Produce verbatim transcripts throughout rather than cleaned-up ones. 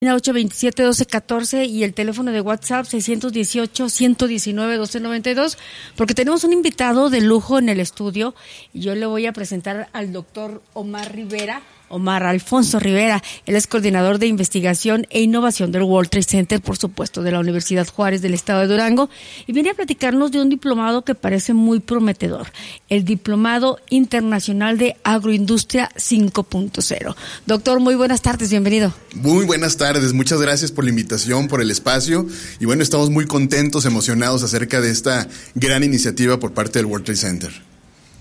ocho veintisiete doce catorce y el teléfono de WhatsApp seiscientos dieciocho ciento diecinueve doce noventa y dos, porque tenemos un invitado de lujo en el estudio y yo le voy a presentar al doctor Omar Rivera, Omar Alfonso Rivera. Él es coordinador de investigación e innovación del World Trade Center, por supuesto, de la Universidad Juárez del Estado de Durango, y viene a platicarnos de un diplomado que parece muy prometedor, el Diplomado Internacional de Agroindustria cinco punto cero. Doctor, muy buenas tardes, bienvenido. Muy buenas tardes, muchas gracias por la invitación, por el espacio, y bueno, estamos muy contentos, emocionados acerca de esta gran iniciativa por parte del World Trade Center.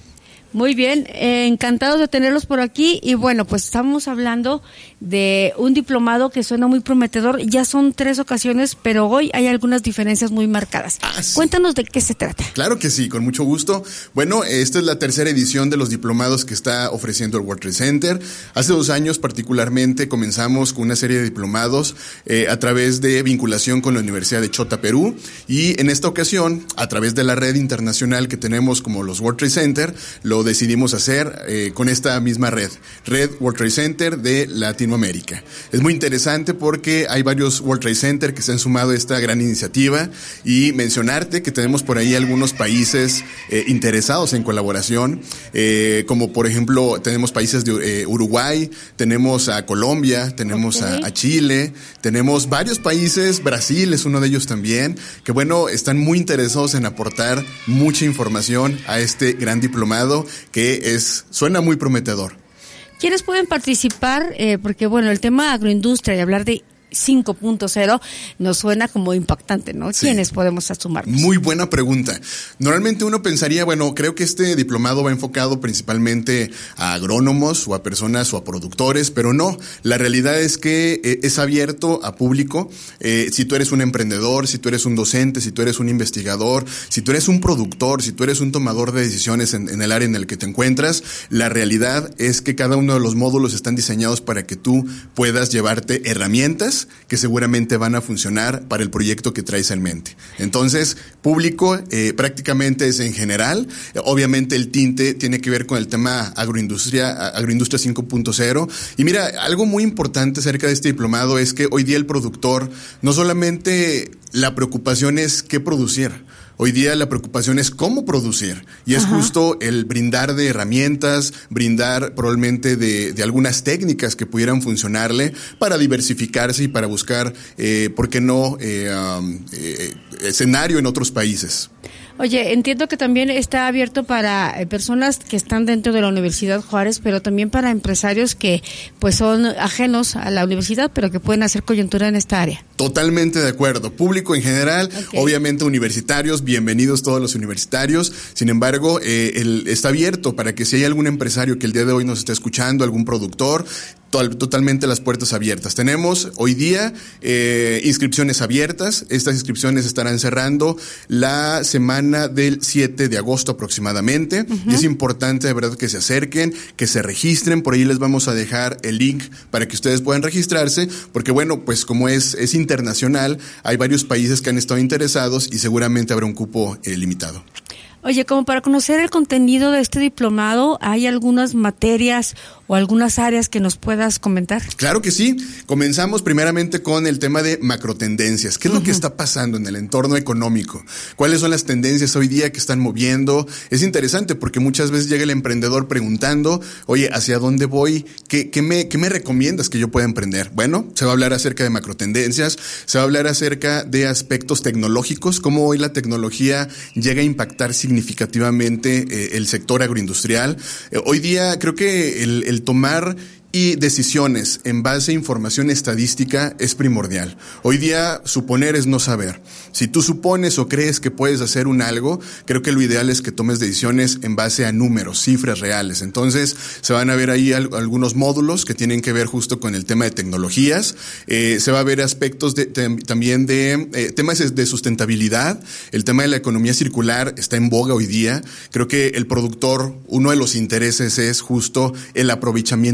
Muy bien, eh, encantados de tenerlos por aquí y bueno, pues estamos hablando de un diplomado que suena muy prometedor, ya son tres ocasiones, pero hoy hay algunas diferencias muy marcadas. Ah, sí. Cuéntanos de qué se trata. Claro que sí, con mucho gusto. Bueno, esta es la tercera edición de los diplomados que está ofreciendo el World Trade Center. Hace dos años particularmente comenzamos con una serie de diplomados eh, a través de vinculación con la Universidad de Chota, Perú, y en esta ocasión, a través de la red internacional que tenemos como los World Trade Center, lo decidimos hacer eh, con esta misma red, Red World Trade Center de Latinoamérica. Es muy interesante porque hay varios World Trade Center que se han sumado a esta gran iniciativa y mencionarte que tenemos por ahí algunos países eh, interesados en colaboración, eh, como por ejemplo tenemos países de eh, Uruguay, tenemos a Colombia, tenemos okay. a, a Chile, tenemos varios países, Brasil es uno de ellos también, que bueno, están muy interesados en aportar mucha información a este gran diplomado que es suena muy prometedor. ¿Quiénes pueden participar? Eh, porque bueno, el tema agroindustria y hablar de cinco punto cero nos suena como impactante, ¿no? Sí. ¿Quiénes podemos sumarnos? Muy buena pregunta. Normalmente uno pensaría, bueno, creo que este diplomado va enfocado principalmente a agrónomos o a personas o a productores, pero no. La realidad es que eh, es abierto a público. Eh, si tú eres un emprendedor, si tú eres un docente, si tú eres un investigador, si tú eres un productor, si tú eres un tomador de decisiones en, en el área en el que te encuentras, la realidad es que cada uno de los módulos están diseñados para que tú puedas llevarte herramientas que seguramente van a funcionar para el proyecto que traes en mente. Entonces, público eh, prácticamente es en general. Eh, obviamente el tinte tiene que ver con el tema agroindustria, agroindustria cinco punto cero. Y mira, algo muy importante acerca de este diplomado es que hoy día el productor, no solamente la preocupación es qué producir. Hoy día la preocupación es cómo producir y es Ajá. justo el brindar de herramientas, brindar probablemente de, de algunas técnicas que pudieran funcionarle para diversificarse y para buscar, eh, ¿por qué no?, eh, um, eh, escenario en otros países. Oye, entiendo que también está abierto para personas que están dentro de la Universidad Juárez, pero también para empresarios que pues son ajenos a la universidad, pero que pueden hacer coyuntura en esta área. Totalmente de acuerdo. Público en general, okay. obviamente universitarios, bienvenidos todos los universitarios. Sin embargo, eh, el, está abierto para que si hay algún empresario que el día de hoy nos está escuchando, algún productor, totalmente las puertas abiertas. Tenemos hoy día eh, inscripciones abiertas. Estas inscripciones estarán cerrando la semana del siete de agosto aproximadamente. Uh-huh. Y es importante de verdad que se acerquen, que se registren. Por ahí les vamos a dejar el link para que ustedes puedan registrarse, porque bueno, pues como es, es internacional, hay varios países que han estado interesados y seguramente habrá un cupo eh, limitado. Oye, como para conocer el contenido de este diplomado, ¿hay algunas materias o algunas áreas que nos puedas comentar? Claro que sí. Comenzamos primeramente con el tema de macrotendencias. ¿Qué es uh-huh. lo que está pasando en el entorno económico? ¿Cuáles son las tendencias hoy día que están moviendo? Es interesante porque muchas veces llega el emprendedor preguntando, oye, ¿hacia dónde voy? ¿Qué, qué, me, qué me recomiendas que yo pueda emprender? Bueno, se va a hablar acerca de macrotendencias, se va a hablar acerca de aspectos tecnológicos, cómo hoy la tecnología llega a impactar significativamente eh, el sector agroindustrial. Eh, hoy día creo que el, el tomar y decisiones en base a información estadística es primordial. Hoy día suponer es no saber. Si tú supones o crees que puedes hacer un algo, creo que lo ideal es que tomes decisiones en base a números, cifras reales. Entonces se van a ver ahí al, algunos módulos que tienen que ver justo con el tema de tecnologías. Eh, se va a ver aspectos de, de, también de eh, temas de sustentabilidad. El tema de la economía circular está en boga hoy día. Creo que el productor, uno de los intereses es justo el aprovechamiento máximo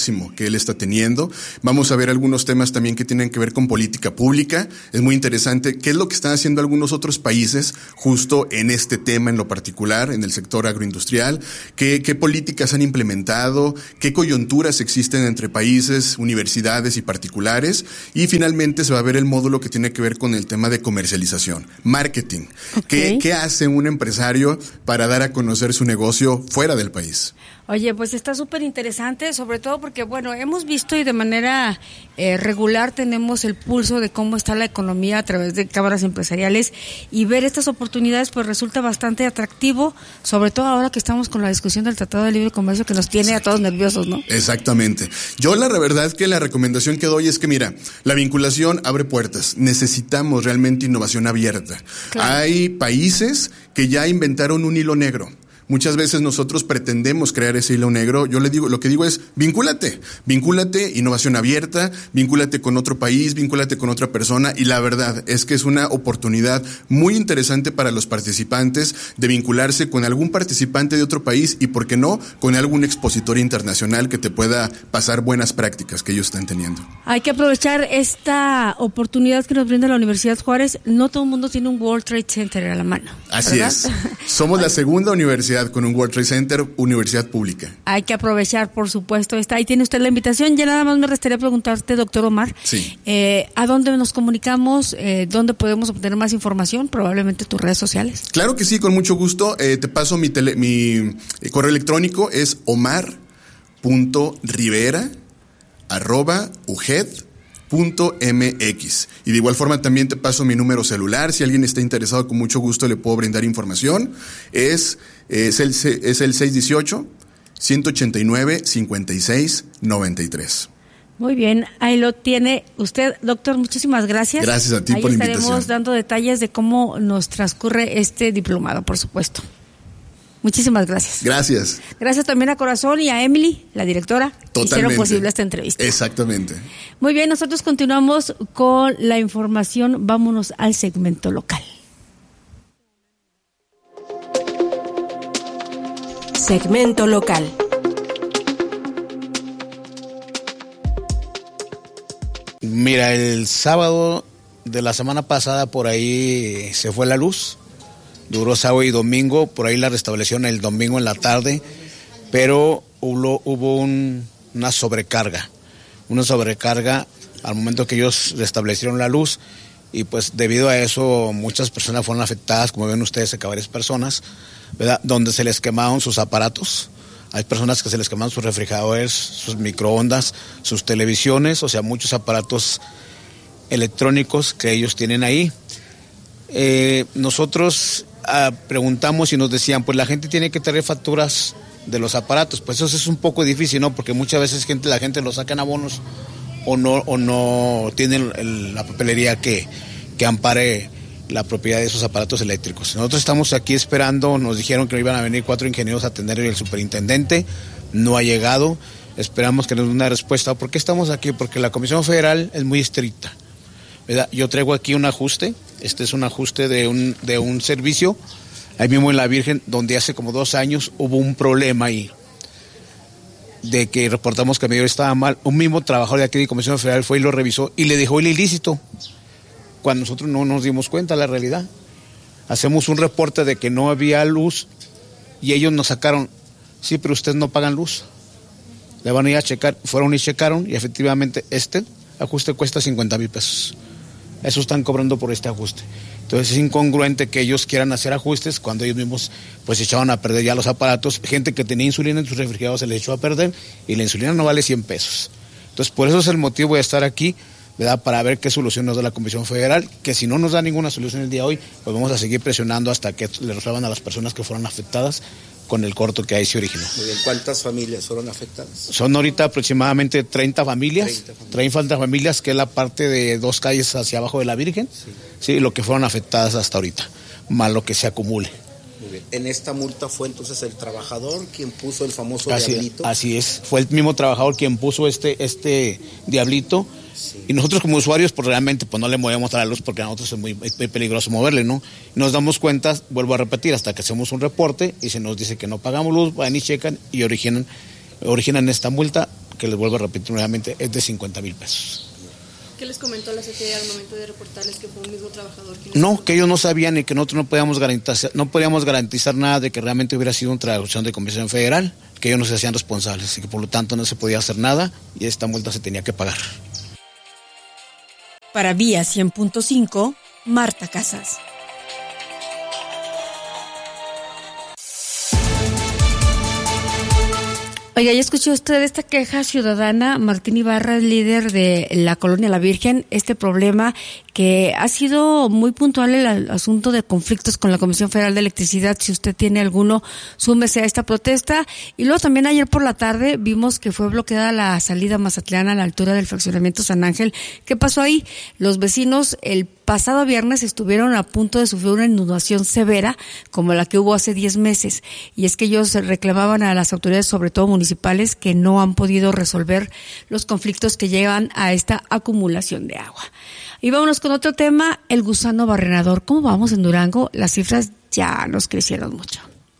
máximo que él está teniendo. Vamos a ver algunos temas también que tienen que ver con política pública. Es muy interesante qué es lo que están haciendo algunos otros países justo en este tema en lo particular, en el sector agroindustrial, qué, qué políticas han implementado, qué coyunturas existen entre países, universidades y particulares, y finalmente se va a ver el módulo que tiene que ver con el tema de comercialización, marketing. Okay. ¿Qué, qué hace un empresario para dar a conocer su negocio fuera del país? Oye, pues está súper interesante, sobre todo porque, bueno, hemos visto y de manera eh, regular tenemos el pulso de cómo está la economía a través de cámaras empresariales, y ver estas oportunidades pues resulta bastante atractivo, sobre todo ahora que estamos con la discusión del Tratado de Libre Comercio que nos tiene Exacto. a todos nerviosos, ¿no? Exactamente. Yo la verdad que la recomendación que doy es que, mira, la vinculación abre puertas. Necesitamos realmente innovación abierta. Claro. Hay países que ya inventaron un hilo negro. Muchas veces nosotros pretendemos crear ese hilo negro. Yo le digo, lo que digo es, vincúlate, vincúlate, innovación abierta, vincúlate con otro país, vincúlate con otra persona, y la verdad es que es una oportunidad muy interesante para los participantes de vincularse con algún participante de otro país y, ¿por qué no?, con algún expositor internacional que te pueda pasar buenas prácticas que ellos están teniendo. Hay que aprovechar esta oportunidad que nos brinda la Universidad Juárez. No todo el mundo tiene un World Trade Center a la mano, Así ¿verdad? es. Somos la segunda universidad con un World Trade Center, universidad pública. Hay que aprovechar, por supuesto, esta. Ahí tiene usted la invitación. Ya nada más me restaría preguntarte, doctor Omar, sí. eh, ¿a dónde nos comunicamos? Eh, ¿Dónde podemos obtener más información? Probablemente tus redes sociales. Claro que sí, con mucho gusto. Eh, te paso mi, tele, mi correo electrónico, es omar punto rivera arroba ujed punto mx, y de igual forma también te paso mi número celular. Si alguien está interesado, con mucho gusto le puedo brindar información. Es, es el, es el seis uno ocho, uno ocho nueve, cinco seis nueve tres. Muy bien, ahí lo tiene usted, doctor. Muchísimas gracias. Gracias a ti ahí por la invitación. Estaremos dando detalles de cómo nos transcurre este diplomado, por supuesto. Muchísimas gracias. Gracias. Gracias también a Corazón y a Emily, la directora, que hicieron posible esta entrevista. Exactamente. Muy bien, nosotros continuamos con la información. Vámonos al segmento local. Segmento local. Mira, el sábado de la semana pasada por ahí se fue la luz. Duró sábado y domingo, por ahí la restablecieron el domingo en la tarde, pero hubo, hubo un, una sobrecarga, una sobrecarga al momento que ellos restablecieron la luz, y pues debido a eso muchas personas fueron afectadas, como ven ustedes acá varias personas, ¿verdad?, donde se les quemaron sus aparatos. Hay personas que se les quemaron sus refrigeradores, sus microondas, sus televisiones, o sea, muchos aparatos electrónicos que ellos tienen ahí. Eh, nosotros ah, preguntamos y nos decían, pues la gente tiene que tener facturas de los aparatos. Pues eso es un poco difícil, ¿no? Porque muchas veces gente, la gente lo saca en abonos o no, o no tienen el, la papelería que, que ampare la propiedad de esos aparatos eléctricos. Nosotros estamos aquí esperando, nos dijeron que iban a venir cuatro ingenieros a atender el superintendente, no ha llegado, esperamos que nos den una respuesta. ¿Por qué estamos aquí? Porque la Comisión Federal es muy estricta, ¿verdad? Yo traigo aquí un ajuste, este es un ajuste de un, de un servicio, ahí mismo en La Virgen, donde hace como dos años hubo un problema ahí, de que reportamos que el medidor estaba mal. Un mismo trabajador de aquí de Comisión Federal fue y lo revisó y le dejó el ilícito, cuando nosotros no nos dimos cuenta de la realidad. Hacemos un reporte de que no había luz y ellos nos sacaron, sí, pero ustedes no pagan luz. Le van a ir a checar, fueron y checaron y efectivamente este ajuste cuesta cincuenta mil pesos. Eso están cobrando por este ajuste. Entonces es incongruente que ellos quieran hacer ajustes cuando ellos mismos pues echaban a perder ya los aparatos. Gente que tenía insulina en sus refrigerados se les echó a perder y la insulina no vale cien pesos. Entonces por eso es el motivo de estar aquí, ¿verdad?, para ver qué solución nos da la Comisión Federal, que si no nos da ninguna solución el día de hoy, pues vamos a seguir presionando hasta que le resuelvan a las personas que fueron afectadas con el corto que ahí se originó. Muy bien. ¿Cuántas familias fueron afectadas? Son ahorita aproximadamente treinta familias, treinta familias, que es la parte de dos calles hacia abajo de La Virgen, sí, sí, lo que fueron afectadas hasta ahorita, más lo que se acumule. Muy bien. En esta multa fue entonces el trabajador quien puso el famoso así, diablito. Así es, fue el mismo trabajador quien puso este, este diablito. Sí. Y nosotros como usuarios pues realmente pues no le movemos a la luz porque a nosotros es muy, muy peligroso moverle, ¿no? Y nos damos cuenta, vuelvo a repetir, hasta que hacemos un reporte y se nos dice que no pagamos luz, van y checan y originan, originan esta multa que les vuelvo a repetir nuevamente, es de cincuenta mil pesos. ¿Qué les comentó la Secretaría al momento de reportarles que fue un mismo trabajador? Que no, que ellos no sabían y que nosotros no podíamos garantizar, no podíamos garantizar nada de que realmente hubiera sido una traducción de Comisión Federal, que ellos no se hacían responsables y que por lo tanto no se podía hacer nada y esta multa se tenía que pagar. Para Vía cien punto cinco, Marta Casas. Oiga, ¿ya escuchó usted esta queja ciudadana? Martín Ibarra, líder de la Colonia La Virgen, este problema que ha sido muy puntual el asunto de conflictos con la Comisión Federal de Electricidad. Si usted tiene alguno, súmese a esta protesta. Y luego también ayer por la tarde vimos que fue bloqueada la salida a Mazatlán a la altura del fraccionamiento San Ángel. ¿Qué pasó ahí? Los vecinos el pasado viernes estuvieron a punto de sufrir una inundación severa como la que hubo hace diez meses. Y es que ellos reclamaban a las autoridades, sobre todo municipales, que no han podido resolver los conflictos que llevan a esta acumulación de agua. Y vámonos con otro tema, el gusano barrenador. ¿Cómo vamos en Durango? Las cifras ya nos crecieron mucho.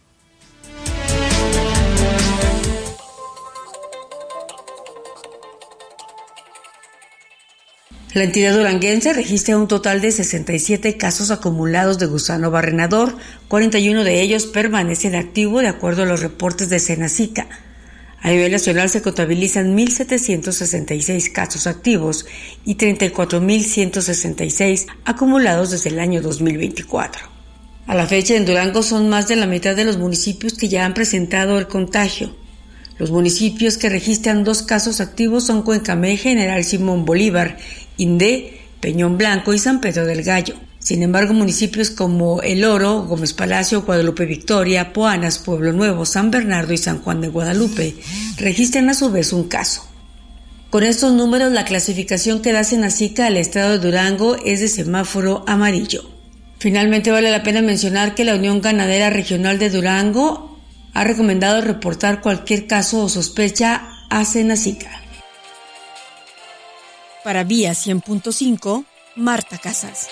La entidad duranguense registra un total de sesenta y siete casos acumulados de gusano barrenador, cuarenta y uno de ellos permanecen activos de acuerdo a los reportes de Senacica. A nivel nacional se contabilizan mil setecientos sesenta y seis casos activos y treinta y cuatro mil ciento sesenta y seis acumulados desde el año dos mil veinticuatro. A la fecha en Durango son más de la mitad de los municipios que ya han presentado el contagio. Los municipios que registran dos casos activos son Cuencamé, General Simón Bolívar, Indé, Peñón Blanco y San Pedro del Gallo. Sin embargo, municipios como El Oro, Gómez Palacio, Guadalupe Victoria, Poanas, Pueblo Nuevo, San Bernardo y San Juan de Guadalupe registran a su vez un caso. Con estos números, la clasificación que da Senacica al estado de Durango es de semáforo amarillo. Finalmente, vale la pena mencionar que la Unión Ganadera Regional de Durango ha recomendado reportar cualquier caso o sospecha a Senacica. Para Vía cien punto cinco, Marta Casas.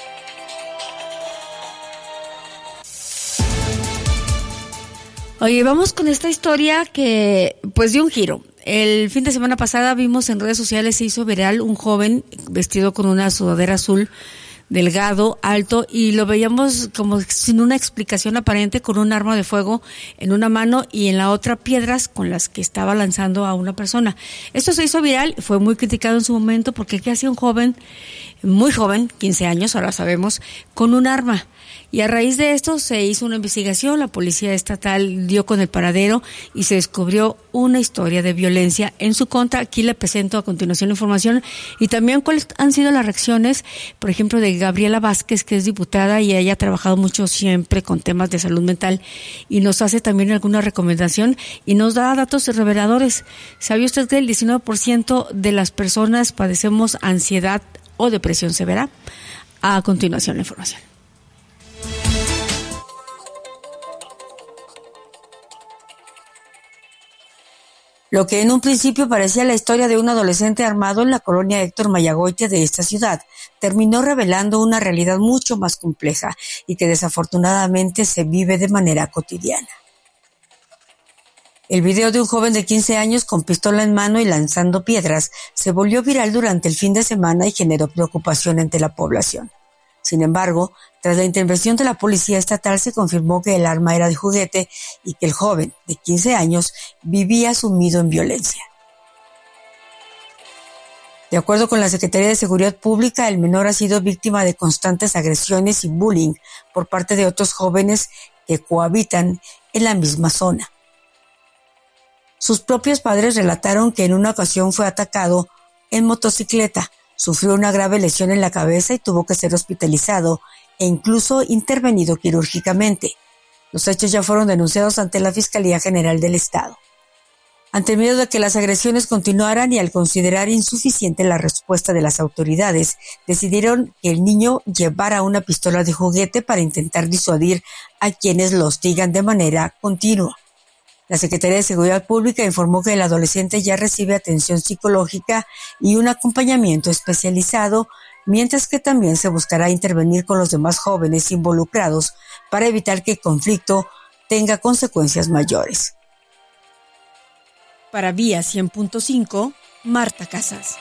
Oye, vamos con esta historia que pues dio un giro. El fin de semana pasada vimos en redes sociales, se hizo viral un joven vestido con una sudadera azul, delgado, alto, y lo veíamos como sin una explicación aparente, con un arma de fuego en una mano y en la otra piedras con las que estaba lanzando a una persona. Esto se hizo viral, fue muy criticado en su momento porque ¿qué hacía un joven, muy joven, quince años, ahora sabemos, con un arma? Y a raíz de esto se hizo una investigación, la policía estatal dio con el paradero y se descubrió una historia de violencia en su contra. Aquí le presento a continuación la información y también cuáles han sido las reacciones, por ejemplo, de Gabriela Vázquez, que es diputada y ella ha trabajado mucho siempre con temas de salud mental y nos hace también alguna recomendación y nos da datos reveladores. ¿Sabía usted que el diecinueve por ciento de las personas padecemos ansiedad o depresión severa? A continuación la información. Lo que en un principio parecía la historia de un adolescente armado en la colonia Héctor Mayagoite de esta ciudad, terminó revelando una realidad mucho más compleja y que desafortunadamente se vive de manera cotidiana. El video de un joven de quince años con pistola en mano y lanzando piedras se volvió viral durante el fin de semana y generó preocupación entre la población. Sin embargo, tras la intervención de la policía estatal se confirmó que el arma era de juguete y que el joven, de quince años, vivía sumido en violencia. De acuerdo con la Secretaría de Seguridad Pública, el menor ha sido víctima de constantes agresiones y bullying por parte de otros jóvenes que cohabitan en la misma zona. Sus propios padres relataron que en una ocasión fue atacado en motocicleta, sufrió una grave lesión en la cabeza y tuvo que ser hospitalizado e incluso intervenido quirúrgicamente. Los hechos ya fueron denunciados ante la Fiscalía General del Estado. Ante el miedo de que las agresiones continuaran y al considerar insuficiente la respuesta de las autoridades, decidieron que el niño llevara una pistola de juguete para intentar disuadir a quienes lo hostigan de manera continua. La Secretaría de Seguridad Pública informó que el adolescente ya recibe atención psicológica y un acompañamiento especializado, mientras que también se buscará intervenir con los demás jóvenes involucrados para evitar que el conflicto tenga consecuencias mayores. Para Vía cien punto cinco, Marta Casas.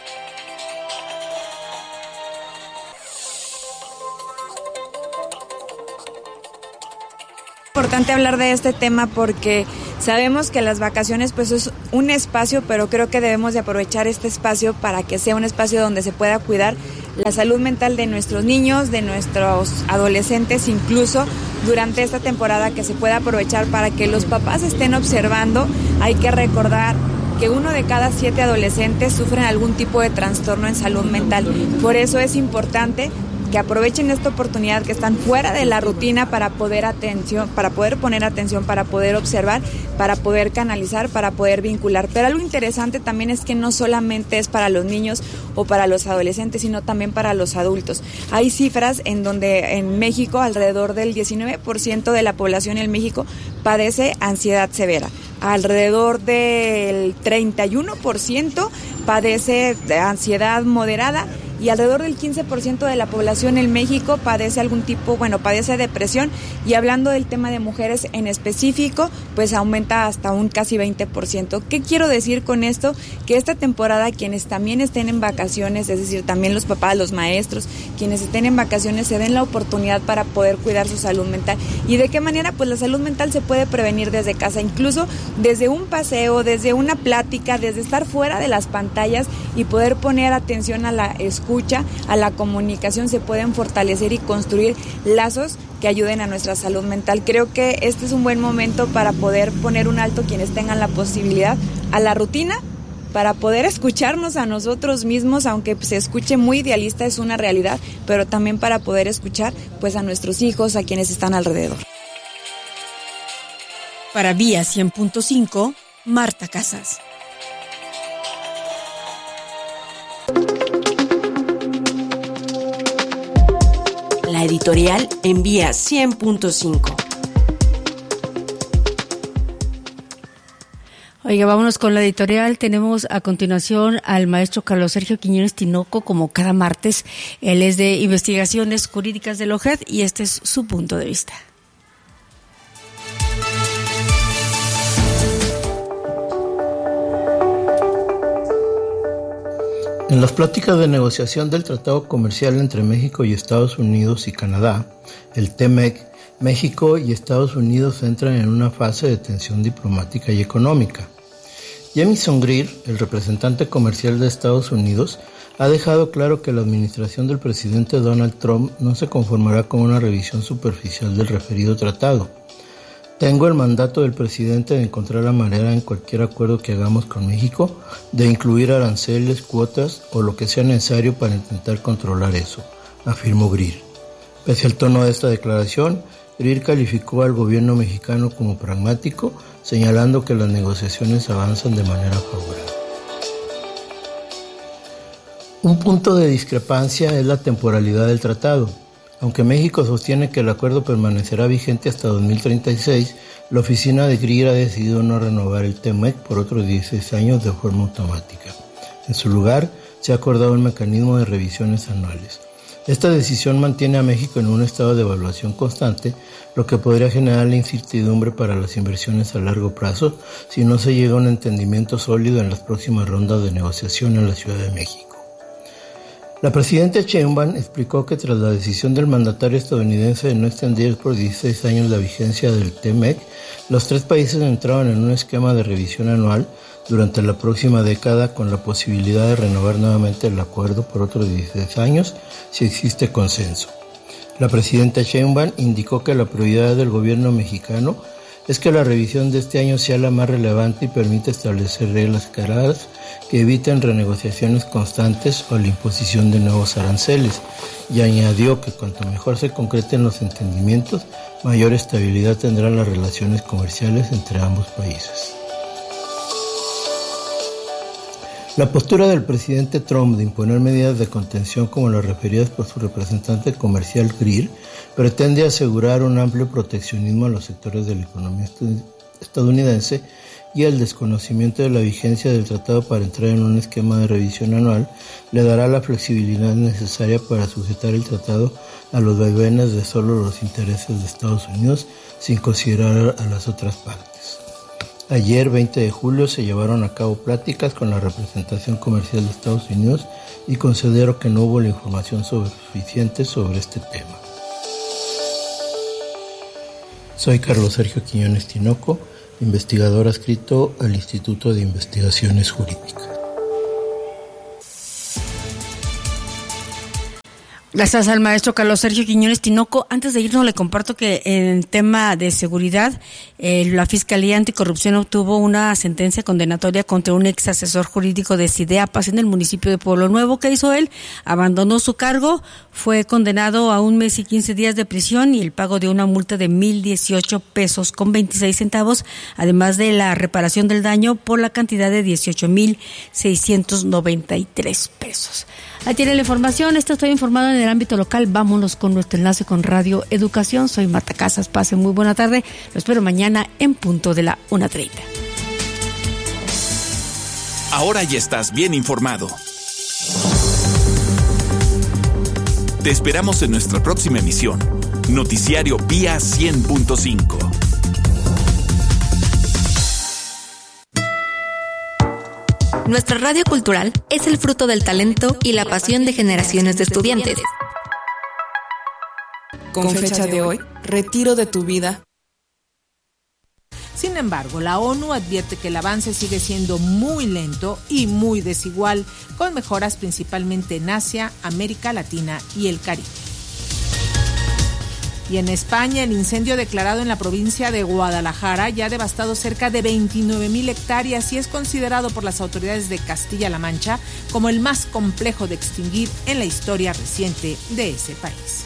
Es importante hablar de este tema porque sabemos que las vacaciones pues es un espacio, pero creo que debemos de aprovechar este espacio para que sea un espacio donde se pueda cuidar la salud mental de nuestros niños, de nuestros adolescentes, incluso durante esta temporada que se pueda aprovechar para que los papás estén observando. Hay que recordar que uno de cada siete adolescentes sufren algún tipo de trastorno en salud mental. Por eso es importante que aprovechen esta oportunidad, que están fuera de la rutina para poder atención, para poder poner atención, para poder observar, para poder canalizar, para poder vincular. Pero algo interesante también es que no solamente es para los niños o para los adolescentes, sino también para los adultos. Hay cifras en donde en México alrededor del diecinueve por ciento de la población en México padece ansiedad severa. Alrededor del treinta y uno por ciento padece ansiedad moderada y alrededor del quince por ciento de la población en México padece algún tipo, bueno, padece depresión, y hablando del tema de mujeres en específico, pues aumenta hasta un casi veinte por ciento. ¿Qué quiero decir con esto? Que esta temporada quienes también estén en vacaciones, es decir, también los papás, los maestros, quienes estén en vacaciones se den la oportunidad para poder cuidar su salud mental. ¿Y de qué manera? Pues la salud mental se puede prevenir desde casa, incluso desde un paseo, desde una plática, desde estar fuera de las pantallas y poder poner atención a la escucha, a la comunicación, se pueden fortalecer y construir lazos que ayuden a nuestra salud mental. Creo que este es un buen momento para poder poner un alto quienes tengan la posibilidad a la rutina, para poder escucharnos a nosotros mismos, aunque se escuche muy idealista, es una realidad, pero también para poder escuchar pues a nuestros hijos, a quienes están alrededor. Para Vía cien punto cinco, Marta Casas. La editorial en Vía cien punto cinco. Oiga, vámonos con la editorial. Tenemos a continuación al maestro Carlos Sergio Quiñones Tinoco, como cada martes. Él es de Investigaciones Jurídicas del O J E D y este es su punto de vista. En las pláticas de negociación del Tratado Comercial entre México y Estados Unidos y Canadá, el T M E C, México y Estados Unidos entran en una fase de tensión diplomática y económica. Jamieson Greer, el representante comercial de Estados Unidos, ha dejado claro que la administración del presidente Donald Trump no se conformará con una revisión superficial del referido tratado. Tengo el mandato del presidente de encontrar la manera en cualquier acuerdo que hagamos con México de incluir aranceles, cuotas o lo que sea necesario para intentar controlar eso, afirmó Greer. Pese al tono de esta declaración, Greer calificó al gobierno mexicano como pragmático, señalando que las negociaciones avanzan de manera favorable. Un punto de discrepancia es la temporalidad del tratado. Aunque México sostiene que el acuerdo permanecerá vigente hasta dos mil treinta y seis, la oficina de Greer ha decidido no renovar el T M E C por otros dieciséis años de forma automática. En su lugar, se ha acordado un mecanismo de revisiones anuales. Esta decisión mantiene a México en un estado de evaluación constante, lo que podría generar la incertidumbre para las inversiones a largo plazo si no se llega a un entendimiento sólido en las próximas rondas de negociación en la Ciudad de México. La presidenta Sheinbaum explicó que tras la decisión del mandatario estadounidense de no extender por dieciséis años la vigencia del T M E C, los tres países entraron en un esquema de revisión anual durante la próxima década con la posibilidad de renovar nuevamente el acuerdo por otros dieciséis años si existe consenso. La presidenta Sheinbaum indicó que la prioridad del gobierno mexicano es que la revisión de este año sea la más relevante y permita establecer reglas claras que eviten renegociaciones constantes o la imposición de nuevos aranceles, y añadió que cuanto mejor se concreten los entendimientos, mayor estabilidad tendrán las relaciones comerciales entre ambos países. La postura del presidente Trump de imponer medidas de contención como las referidas por su representante comercial Greer pretende asegurar un amplio proteccionismo a los sectores de la economía estadounidense y el desconocimiento de la vigencia del tratado para entrar en un esquema de revisión anual le dará la flexibilidad necesaria para sujetar el tratado a los vaivenes de solo los intereses de Estados Unidos sin considerar a las otras partes. Ayer, veinte de julio, se llevaron a cabo pláticas con la representación comercial de Estados Unidos y considero que no hubo la información suficiente sobre este tema. Soy Carlos Sergio Quiñones Tinoco, investigador adscrito al Instituto de Investigaciones Jurídicas. Gracias al maestro Carlos Sergio Quiñones Tinoco. Antes de irnos, le comparto que en tema de seguridad, eh, la Fiscalía Anticorrupción obtuvo una sentencia condenatoria contra un ex asesor jurídico de Sideapas en el municipio de Pueblo Nuevo. ¿Qué hizo él? Abandonó su cargo, fue condenado a un mes y quince días de prisión y el pago de una multa de mil dieciocho pesos con veintiséis centavos, además de la reparación del daño por la cantidad de dieciocho mil seiscientos noventa y tres pesos. Ahí tiene la información. Esto estoy informado en el ámbito local. Vámonos con nuestro enlace con Radio Educación. Soy Marta Casas. Pase muy buena tarde. Lo espero mañana en punto de la una treinta. Ahora ya estás bien informado. Te esperamos en nuestra próxima emisión. Noticiario Vía cien punto cinco. Nuestra radio cultural es el fruto del talento y la pasión de generaciones de estudiantes. Con fecha de hoy, retiro de tu vida. Sin embargo, la ONU advierte que el avance sigue siendo muy lento y muy desigual, con mejoras principalmente en Asia, América Latina y el Caribe. Y en España, el incendio declarado en la provincia de Guadalajara ya ha devastado cerca de veintinueve mil hectáreas y es considerado por las autoridades de Castilla-La Mancha como el más complejo de extinguir en la historia reciente de ese país.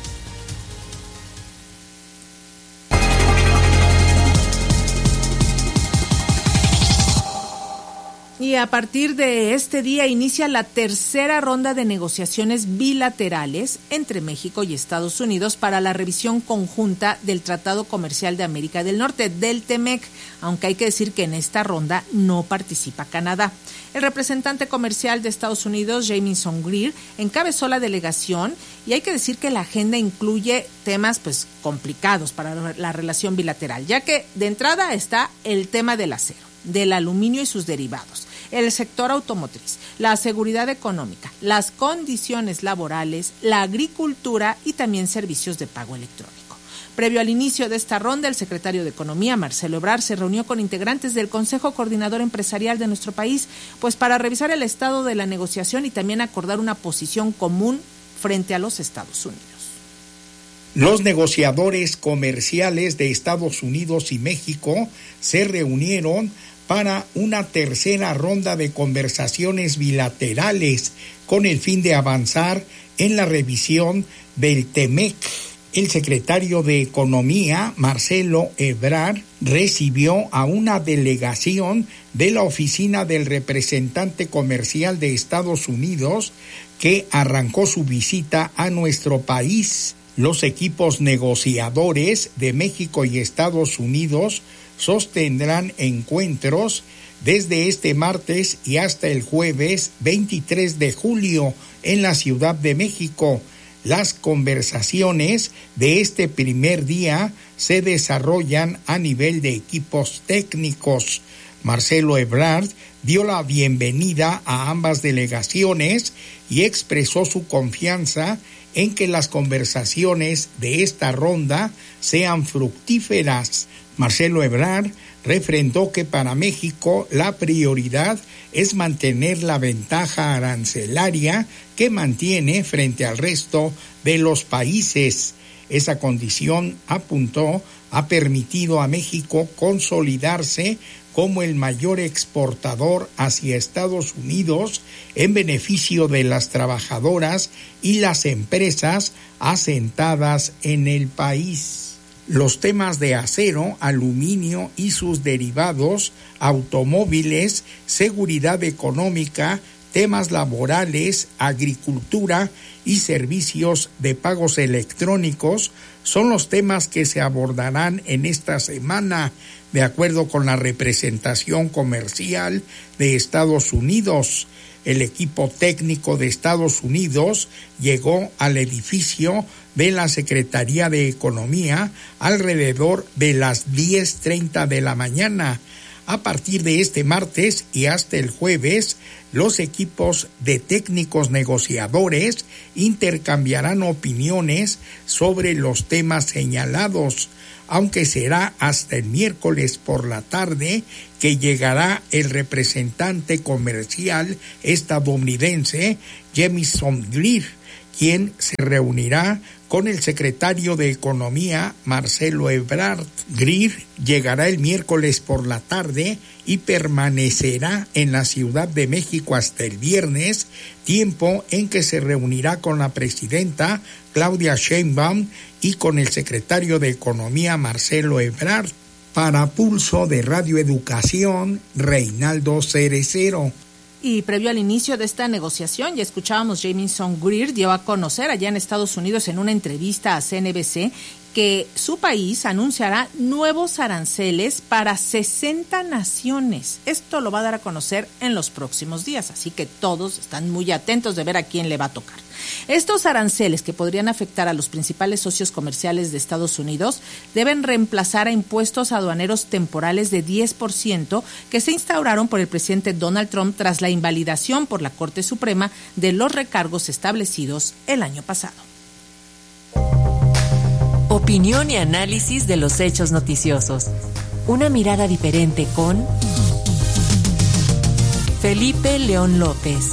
Y a partir de este día inicia la tercera ronda de negociaciones bilaterales entre México y Estados Unidos para la revisión conjunta del Tratado Comercial de América del Norte, del TEMEC, aunque hay que decir que en esta ronda no participa Canadá. El representante comercial de Estados Unidos, Jamieson Greer, encabezó la delegación y hay que decir que la agenda incluye temas pues complicados para la relación bilateral, ya que de entrada está el tema del acero, del aluminio y sus derivados, el sector automotriz, la seguridad económica, las condiciones laborales, la agricultura y también servicios de pago electrónico. Previo al inicio de esta ronda, el secretario de Economía, Marcelo Ebrard, se reunió con integrantes del Consejo Coordinador Empresarial de nuestro país, pues para revisar el estado de la negociación y también acordar una posición común frente a los Estados Unidos. Los negociadores comerciales de Estados Unidos y México se reunieron para una tercera ronda de conversaciones bilaterales con el fin de avanzar en la revisión del TEMEC. El secretario de Economía, Marcelo Ebrard, recibió a una delegación de la oficina del representante comercial de Estados Unidos que arrancó su visita a nuestro país. Los equipos negociadores de México y Estados Unidos sostendrán encuentros desde este martes y hasta el jueves veintitrés de julio en la Ciudad de México. Las conversaciones de este primer día se desarrollan a nivel de equipos técnicos. Marcelo Ebrard dio la bienvenida a ambas delegaciones y expresó su confianza en que las conversaciones de esta ronda sean fructíferas. Marcelo Ebrard refrendó que para México la prioridad es mantener la ventaja arancelaria que mantiene frente al resto de los países. Esa condición, apuntó, ha permitido a México consolidarse como el mayor exportador hacia Estados Unidos en beneficio de las trabajadoras y las empresas asentadas en el país. Los temas de acero, aluminio y sus derivados, automóviles, seguridad económica, temas laborales, agricultura y servicios de pagos electrónicos son los temas que se abordarán en esta semana, de acuerdo con la representación comercial de Estados Unidos. El equipo técnico de Estados Unidos llegó al edificio de la Secretaría de Economía alrededor de las diez treinta de la mañana. A partir de este martes y hasta el jueves, los equipos de técnicos negociadores intercambiarán opiniones sobre los temas señalados, aunque será hasta el miércoles por la tarde que llegará el representante comercial estadounidense Jamieson Greer, quien se reunirá con el secretario de Economía, Marcelo Ebrard. Greer llegará el miércoles por la tarde y permanecerá en la Ciudad de México hasta el viernes, tiempo en que se reunirá con la presidenta Claudia Sheinbaum y con el secretario de Economía, Marcelo Ebrard. Para Pulso de Radio Educación, Reinaldo Cerecero. Y previo al inicio de esta negociación, ya escuchábamos, Jamieson Greer dio a conocer allá en Estados Unidos en una entrevista a C N B C que su país anunciará nuevos aranceles para sesenta naciones. Esto lo va a dar a conocer en los próximos días, así que todos están muy atentos de ver a quién le va a tocar. Estos aranceles, que podrían afectar a los principales socios comerciales de Estados Unidos, deben reemplazar a impuestos aduaneros temporales de diez por ciento que se instauraron por el presidente Donald Trump tras la invalidación por la Corte Suprema de los recargos establecidos el año pasado. Opinión y análisis de los hechos noticiosos. Una mirada diferente con Felipe León López.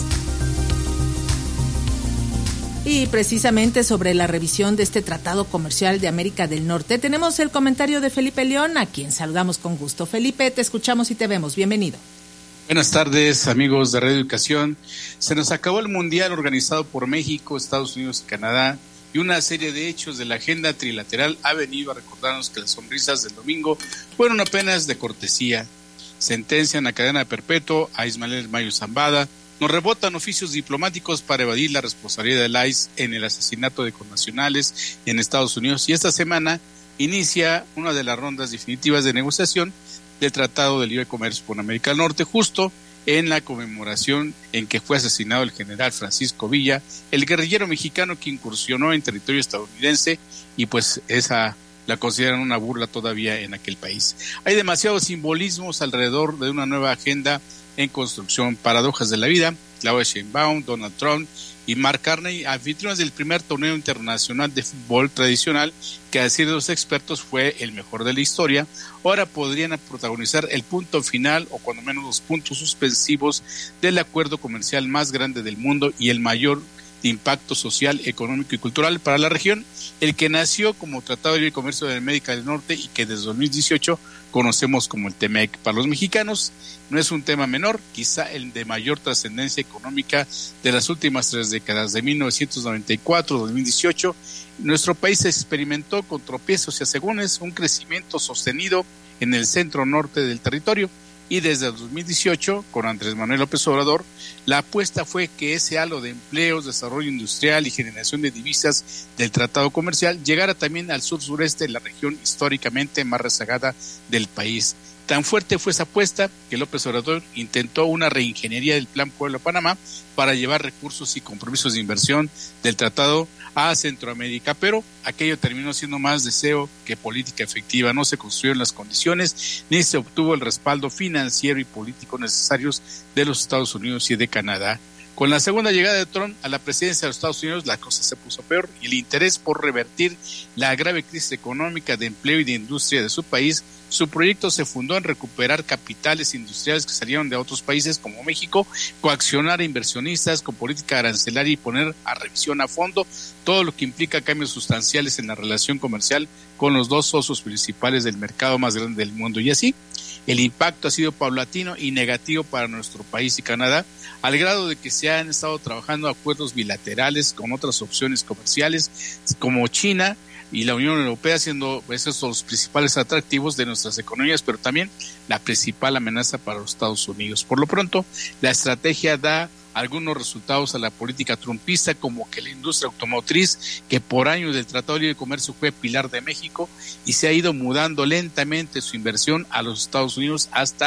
Y precisamente sobre la revisión de este Tratado Comercial de América del Norte, tenemos el comentario de Felipe León, a quien saludamos con gusto. Felipe, te escuchamos y te vemos. Bienvenido. Buenas tardes, amigos de Radio Educación. Se nos acabó el Mundial organizado por México, Estados Unidos y Canadá, y una serie de hechos de la agenda trilateral ha venido a recordarnos que las sonrisas del domingo fueron apenas de cortesía. Sentencian a cadena perpetua a Ismael Mayo Zambada, nos rebotan oficios diplomáticos para evadir la responsabilidad del I C E en el asesinato de connacionales en Estados Unidos, y esta semana inicia una de las rondas definitivas de negociación del Tratado de Libre Comercio con América del Norte, justo en la conmemoración en que fue asesinado el general Francisco Villa, el guerrillero mexicano que incursionó en territorio estadounidense, y pues esa la consideran una burla todavía en aquel país. Hay demasiados simbolismos alrededor de una nueva agenda en construcción. Paradojas de la vida. Claudia Sheinbaum, Donald Trump y Mark Carney, anfitriones del primer torneo internacional de fútbol tradicional, que a decir de los expertos fue el mejor de la historia, ahora podrían protagonizar el punto final, o cuando menos los puntos suspensivos, del acuerdo comercial más grande del mundo y el mayor de impacto social, económico y cultural para la región, el que nació como Tratado de Libre Comercio de América del Norte y que desde dos mil dieciocho conocemos como el T M E C. Para los mexicanos no es un tema menor, quizá el de mayor trascendencia económica de las últimas tres décadas. De mil novecientos noventa y cuatro a dos mil dieciocho, nuestro país experimentó con tropiezos y asegúnes un crecimiento sostenido en el centro norte del territorio, y desde el dos mil dieciocho, con Andrés Manuel López Obrador, la apuesta fue que ese halo de empleos, desarrollo industrial y generación de divisas del tratado comercial llegara también al sur-sureste, la región históricamente más rezagada del país. Tan fuerte fue esa apuesta que López Obrador intentó una reingeniería del Plan Puebla-Panamá para llevar recursos y compromisos de inversión del tratado a Centroamérica, pero aquello terminó siendo más deseo que política efectiva. No se construyeron las condiciones ni se obtuvo el respaldo financiero y político necesarios de los Estados Unidos y de Canadá. Con la segunda llegada de Trump a la presidencia de los Estados Unidos, la cosa se puso peor, y el interés por revertir la grave crisis económica, de empleo y de industria de su país, su proyecto se fundó en recuperar capitales industriales que salieron de otros países como México, coaccionar a inversionistas con política arancelaria y poner a revisión a fondo todo lo que implica cambios sustanciales en la relación comercial con los dos socios principales del mercado más grande del mundo. Y así, el impacto ha sido paulatino y negativo para nuestro país y Canadá, al grado de que se han estado trabajando acuerdos bilaterales con otras opciones comerciales como China y la Unión Europea, siendo esos los principales atractivos de nuestras economías, pero también la principal amenaza para los Estados Unidos. Por lo pronto, la estrategia da algunos resultados a la política trumpista, como que la industria automotriz, que por años del Tratado de Libre Comercio fue pilar de México, y se ha ido mudando lentamente su inversión a los Estados Unidos hasta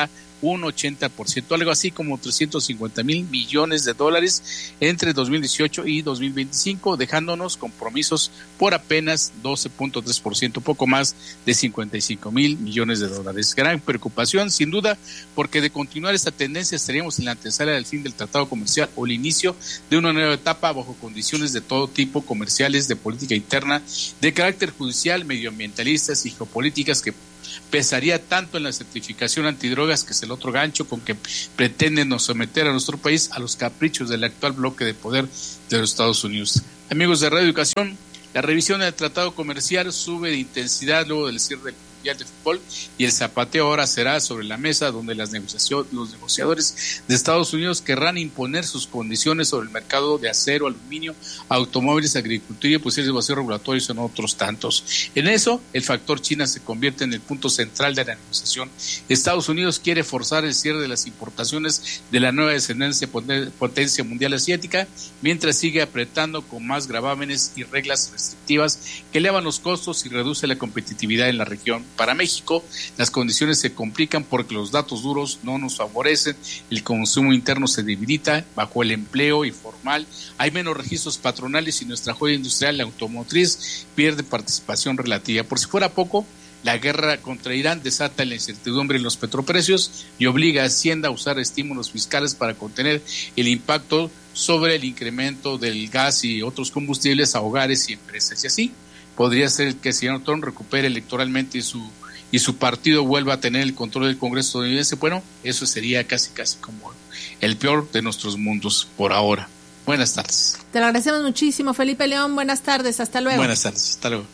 un ochenta por ciento, algo así como trescientos cincuenta mil millones de dólares entre dos mil dieciocho y dos mil veinticinco, dejándonos compromisos por apenas doce punto tres por ciento, poco más de cincuenta y cinco mil millones de dólares. Gran preocupación, sin duda, porque de continuar esta tendencia estaríamos en la antesala del fin del tratado comercial o el inicio de una nueva etapa bajo condiciones de todo tipo, comerciales, de política interna, de carácter judicial, medioambientalistas y geopolíticas, que pesaría tanto en la certificación antidrogas, que es el otro gancho con que pretenden nos someter a nuestro país a los caprichos del actual bloque de poder de los Estados Unidos. Amigos de Radio Educación, la revisión del tratado comercial sube de intensidad luego del cierre del Mundial de Fútbol, y el zapateo ahora será sobre la mesa, donde las negociación, los negociadores de Estados Unidos querrán imponer sus condiciones sobre el mercado de acero, aluminio, automóviles, agricultura y posibles vacíos regulatorios en otros tantos. En eso, el factor China se convierte en el punto central de la negociación. Estados Unidos quiere forzar el cierre de las importaciones de la nueva descendencia potencia mundial asiática, mientras sigue apretando con más gravámenes y reglas restrictivas que elevan los costos y reduce la competitividad en la región. Para México, las condiciones se complican porque los datos duros no nos favorecen, el consumo interno se debilita, bajo el empleo informal, hay menos registros patronales y nuestra joya industrial, la automotriz, pierde participación relativa. Por si fuera poco, la guerra contra Irán desata la incertidumbre en los petroprecios y obliga a Hacienda a usar estímulos fiscales para contener el impacto sobre el incremento del gas y otros combustibles a hogares y empresas. Y así podría ser que el señor Trump recupere electoralmente y su y su partido vuelva a tener el control del Congreso estadounidense. Bueno, eso sería casi casi como el peor de nuestros mundos por ahora. Buenas tardes. Te lo agradecemos muchísimo, Felipe León. Buenas tardes, hasta luego. Buenas tardes, hasta luego.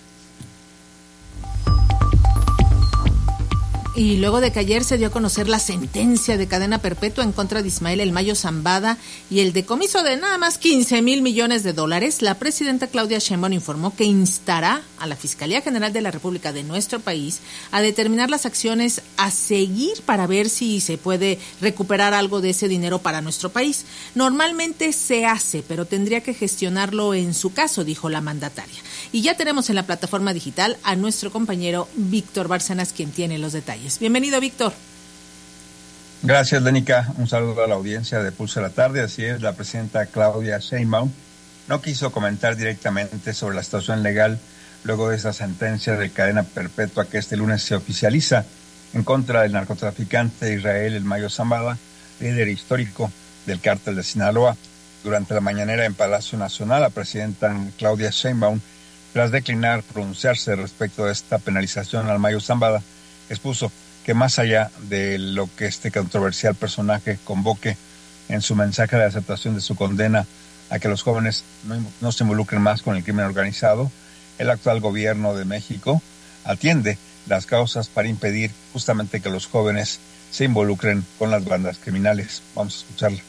Y luego de que ayer se dio a conocer la sentencia de cadena perpetua en contra de Ismael El Mayo Zambada y el decomiso de nada más quince mil millones de dólares, la presidenta Claudia Sheinbaum informó que instará a la Fiscalía General de la República de nuestro país a determinar las acciones a seguir para ver si se puede recuperar algo de ese dinero para nuestro país. Normalmente se hace, pero tendría que gestionarlo en su caso, dijo la mandataria. Y ya tenemos en la plataforma digital a nuestro compañero Víctor Bárcenas, quien tiene los detalles. Bienvenido, Víctor. Gracias, Lénica. Un saludo a la audiencia de Pulso de la Tarde. Así es, la presidenta Claudia Sheinbaum no quiso comentar directamente sobre la situación legal luego de esa sentencia de cadena perpetua que este lunes se oficializa en contra del narcotraficante Israel El Mayo Zambada, líder histórico del cártel de Sinaloa. Durante la mañanera en Palacio Nacional, la presidenta Claudia Sheinbaum, tras declinar pronunciarse respecto de esta penalización al Mayo Zambada, expuso que más allá de lo que este controversial personaje convoque en su mensaje de aceptación de su condena a que los jóvenes no, no se involucren más con el crimen organizado, el actual gobierno de México atiende las causas para impedir justamente que los jóvenes se involucren con las bandas criminales. Vamos a escucharla.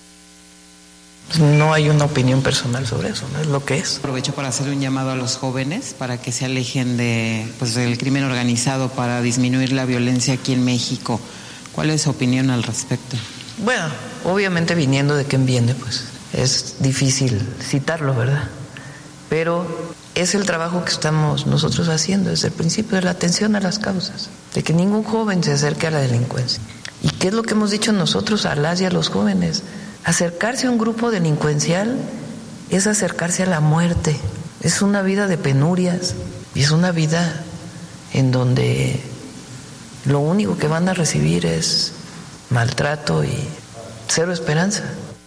No hay una opinión personal sobre eso, no es lo que es. Aprovecho para hacer un llamado a los jóvenes para que se alejen de, pues, del crimen organizado para disminuir la violencia aquí en México. ¿Cuál es su opinión al respecto? Bueno, obviamente viniendo de quien viene, pues es difícil citarlo, ¿verdad? Pero es el trabajo que estamos nosotros haciendo desde el principio, de la atención a las causas, de que ningún joven se acerque a la delincuencia. ¿Y qué es lo que hemos dicho nosotros a las y a los jóvenes? Acercarse a un grupo delincuencial es acercarse a la muerte, es una vida de penurias y es una vida en donde lo único que van a recibir es maltrato y cero esperanza.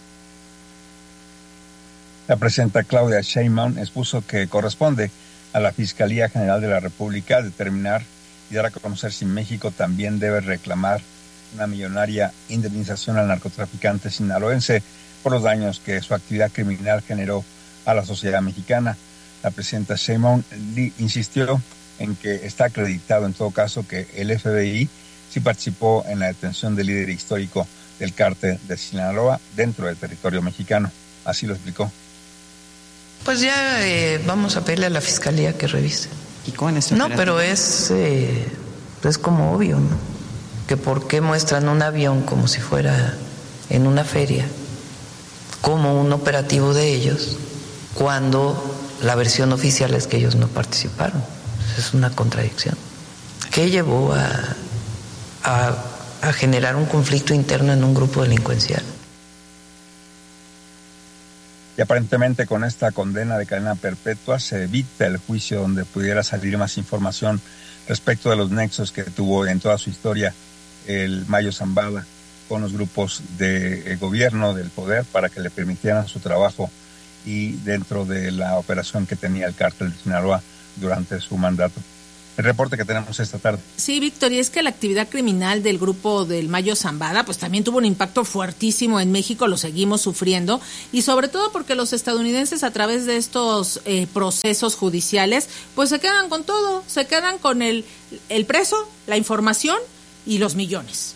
La presidenta Claudia Sheinbaum expuso que corresponde a la Fiscalía General de la República determinar y dar a conocer si México también debe reclamar una millonaria indemnización al narcotraficante sinaloense por los daños que su actividad criminal generó a la sociedad mexicana. La presidenta Sheinbaum insistió en que está acreditado en todo caso que el F B I sí participó en la detención del líder histórico del cártel de Sinaloa dentro del territorio mexicano. Así lo explicó. Pues ya eh, vamos a pedirle a la Fiscalía que revise. ¿Y con eso? No, pero es, eh, es como obvio, ¿no? Que por qué muestran un avión como si fuera en una feria, como un operativo de ellos, cuando la versión oficial es que ellos no participaron. Es una contradicción. ¿Qué llevó a, a a generar un conflicto interno en un grupo delincuencial. Y aparentemente con esta condena de cadena perpetua se evita el juicio donde pudiera salir más información respecto de los nexos que tuvo en toda su historia el Mayo Zambada con los grupos de gobierno, del poder, para que le permitieran su trabajo y dentro de la operación que tenía el cártel de Sinaloa durante su mandato. El reporte que tenemos esta tarde. Sí, Víctor, y es que la actividad criminal del grupo del Mayo Zambada pues también tuvo un impacto fuertísimo en México, lo seguimos sufriendo, y sobre todo porque los estadounidenses a través de estos eh, procesos judiciales pues se quedan con todo, se quedan con el, el preso, la información y los millones.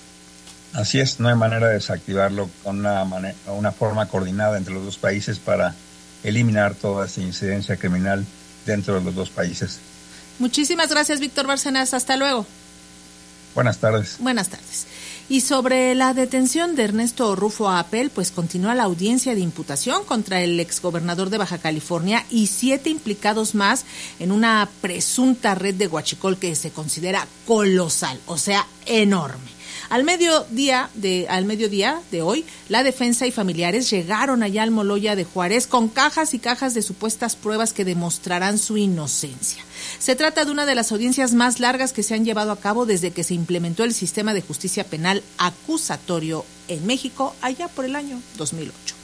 Así es, no hay manera de desactivarlo con una, manera, una forma coordinada entre los dos países para eliminar toda esta incidencia criminal dentro de los dos países. Muchísimas gracias, Víctor Bárcenas. Hasta luego. Buenas tardes. Buenas tardes. Y sobre la detención de Ernesto Rufo Appel, pues continúa la audiencia de imputación contra el exgobernador de Baja California y siete implicados más en una presunta red de huachicol que se considera colosal, o sea, enorme. Al mediodía de al mediodía de hoy, la defensa y familiares llegaron allá al Moloya de Juárez con cajas y cajas de supuestas pruebas que demostrarán su inocencia. Se trata de una de las audiencias más largas que se han llevado a cabo desde que se implementó el sistema de justicia penal acusatorio en México allá por el año dos mil ocho.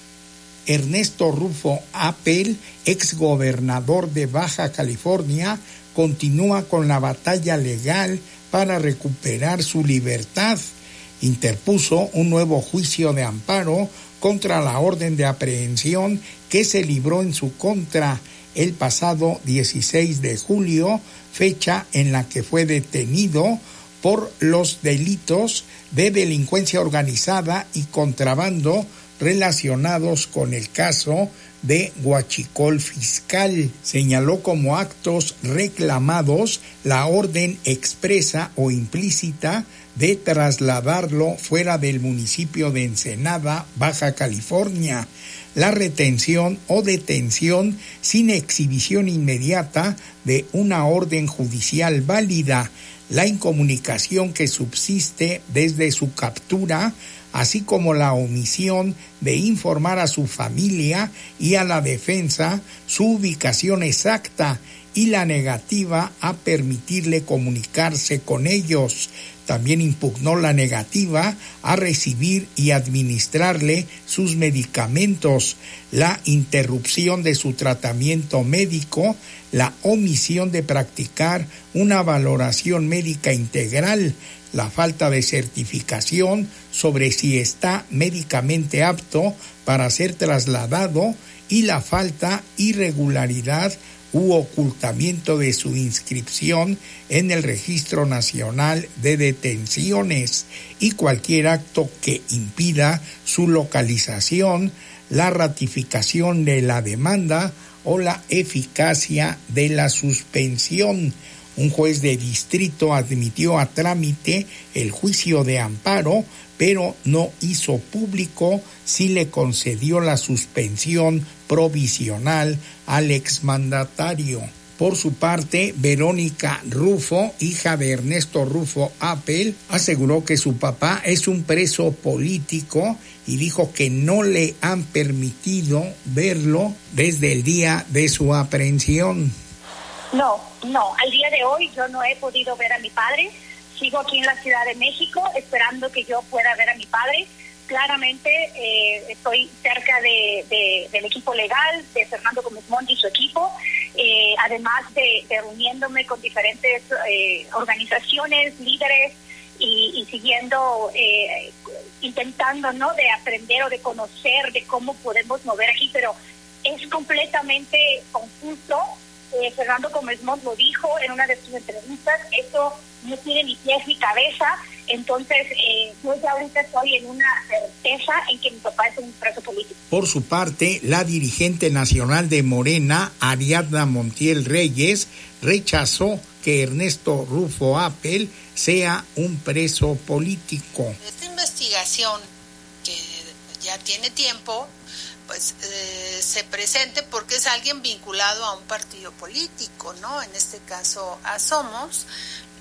Ernesto Rufo Appel, exgobernador de Baja California, continúa con la batalla legal para recuperar su libertad. Interpuso un nuevo juicio de amparo contra la orden de aprehensión que se libró en su contra el pasado dieciséis de julio, fecha en la que fue detenido por los delitos de delincuencia organizada y contrabando relacionados con el caso de huachicol fiscal. Señaló como actos reclamados la orden expresa o implícita de trasladarlo fuera del municipio de Ensenada, Baja California, la retención o detención sin exhibición inmediata de una orden judicial válida, la incomunicación que subsiste desde su captura, así como la omisión de informar a su familia y a la defensa su ubicación exacta y la negativa a permitirle comunicarse con ellos. También impugnó la negativa a recibir y administrarle sus medicamentos, la interrupción de su tratamiento médico, la omisión de practicar una valoración médica integral, la falta de certificación sobre si está médicamente apto para ser trasladado y la falta, irregularidad u ocultamiento de su inscripción en el Registro Nacional de Detenciones y cualquier acto que impida su localización, la ratificación de la demanda o la eficacia de la suspensión. Un juez de distrito admitió a trámite el juicio de amparo, pero no hizo público si le concedió la suspensión provisional al exmandatario. Por su parte, Verónica Rufo, hija de Ernesto Rufo Appel, aseguró que su papá es un preso político y dijo que no le han permitido verlo desde el día de su aprehensión. No, no, al día de hoy yo no he podido ver a mi padre. Sigo aquí en la Ciudad de México esperando que yo pueda ver a mi padre. Claramente eh, estoy cerca de, de, del equipo legal, de Fernando Gómez Montt y su equipo, eh, además de, de reuniéndome con diferentes eh, organizaciones, líderes y, y siguiendo, eh, intentando, ¿no?, de aprender o de conocer de cómo podemos mover aquí, pero es completamente confuso. Eh, Fernando Gómez Montt lo dijo en una de sus entrevistas, esto no tiene ni pies ni cabeza, entonces eh, yo ya ahorita estoy en una certeza en que mi papá es un preso político. Por su parte, la dirigente nacional de Morena, Ariadna Montiel Reyes, rechazó que Ernesto Rufo Appel sea un preso político. Esta investigación, que ya tiene tiempo, pues eh, se presente porque es alguien vinculado a un partido político, ¿no? En este caso a Somos,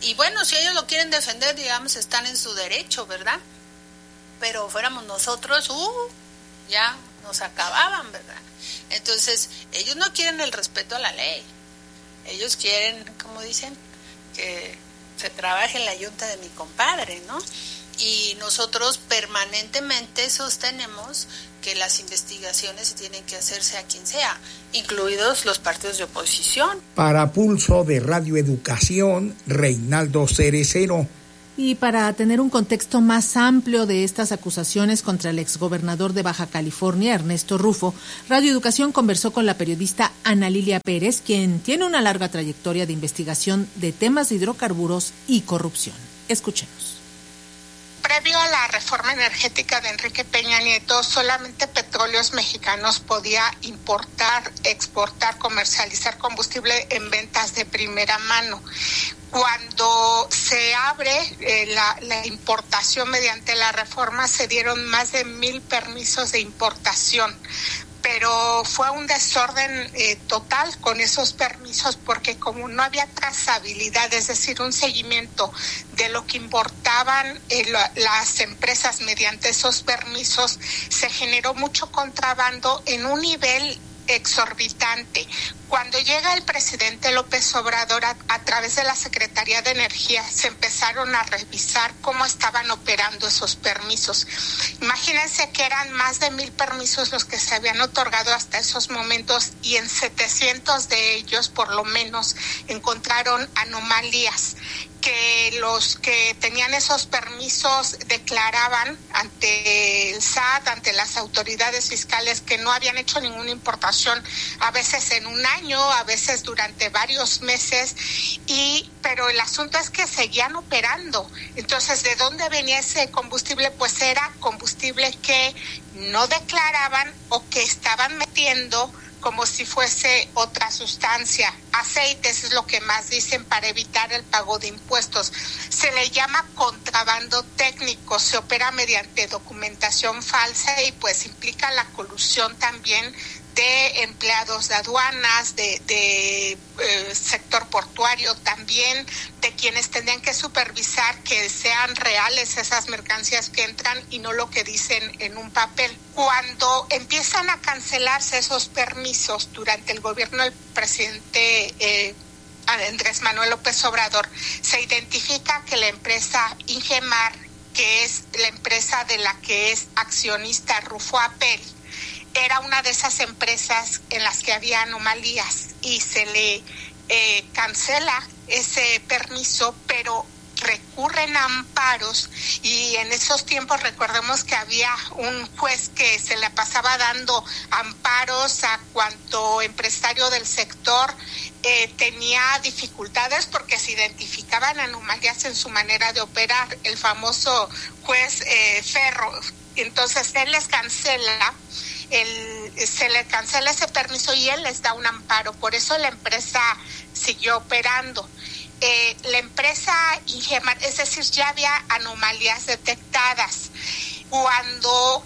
y bueno, si ellos lo quieren defender, digamos, están en su derecho, ¿verdad? Pero fuéramos nosotros, uh, ya nos acababan, ¿verdad? Entonces, ellos no quieren el respeto a la ley. Ellos quieren, como dicen, que se trabaje en la yunta de mi compadre, ¿no? Y nosotros permanentemente sostenemos que las investigaciones se tienen que hacerse a quien sea, incluidos los partidos de oposición. Para Pulso de Radio Educación, Reinaldo Cerecero. Y para tener un contexto más amplio de estas acusaciones contra el exgobernador de Baja California, Ernesto Rufo, Radio Educación conversó con la periodista Ana Lilia Pérez, quien tiene una larga trayectoria de investigación de temas de hidrocarburos y corrupción. Escuchemos. Previo a la reforma energética de Enrique Peña Nieto, solamente Petróleos Mexicanos podía importar, exportar, comercializar combustible en ventas de primera mano. Cuando se abre eh, la, la importación mediante la reforma, se dieron más de mil permisos de importación. Pero fue un desorden eh, total con esos permisos, porque como no había trazabilidad, es decir, un seguimiento de lo que importaban eh, la, las empresas mediante esos permisos, se generó mucho contrabando en un nivel exorbitante. Cuando llega el presidente López Obrador a, a través de la Secretaría de Energía, se empezaron a revisar cómo estaban operando esos permisos. Imagínense que eran más de mil permisos los que se habían otorgado hasta esos momentos, y en setecientos de ellos por lo menos encontraron anomalías, que los que tenían esos permisos declaraban ante el S A T, ante las autoridades fiscales, que no habían hecho ninguna importación, a veces en un año, a veces durante varios meses, y pero el asunto es que seguían operando. Entonces, ¿de dónde venía ese combustible? Pues era combustible que no declaraban o que estaban metiendo como si fuese otra sustancia. Aceites es lo que más dicen para evitar el pago de impuestos. Se le llama contrabando técnico, se opera mediante documentación falsa y pues implica la colusión también de empleados de aduanas, de, de eh, sector portuario también, de quienes tendrían que supervisar que sean reales esas mercancías que entran y no lo que dicen en un papel. Cuando empiezan a cancelarse esos permisos durante el gobierno del presidente eh, Andrés Manuel López Obrador, se identifica que la empresa Ingemar, que es la empresa de la que es accionista Rufo Apel, era una de esas empresas en las que había anomalías y se le eh, cancela ese permiso, pero recurren a amparos, y en esos tiempos recordemos que había un juez que se le pasaba dando amparos a cuanto empresario del sector eh, tenía dificultades porque se identificaban anomalías en su manera de operar, el famoso juez eh, Ferro. Entonces él les cancela El, se le cancela ese permiso y él les da un amparo, por eso la empresa siguió operando. Eh, la empresa Ingemar, es decir, ya había anomalías detectadas. Cuando